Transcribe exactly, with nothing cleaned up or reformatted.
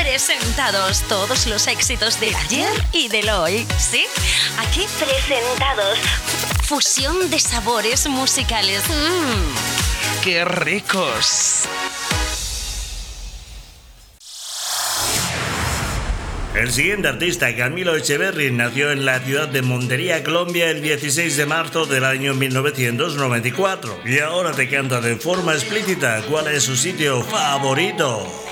Presentados todos los éxitos del ayer y del hoy. ¿Sí? Aquí presentados. Fusión de sabores musicales. Mmm. ¡Qué ricos! El siguiente artista, Camilo Echeverry, nació en la ciudad de Montería, Colombia, el dieciséis de marzo del año mil novecientos noventa y cuatro. Y ahora te canta de forma explícita cuál es su sitio favorito.